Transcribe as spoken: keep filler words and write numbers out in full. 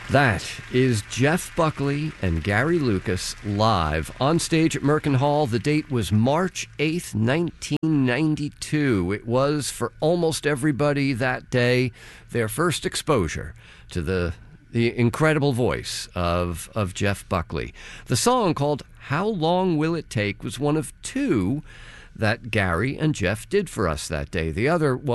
That is Jeff Buckley and Gary Lucas live on stage at Merkin Hall. The date was March eighth, nineteen ninety-two. It was, for almost everybody that day, their first exposure to the the incredible voice of, of Jeff Buckley. The song, called How Long Will It Take, was one of two that Gary and Jeff did for us that day. The other was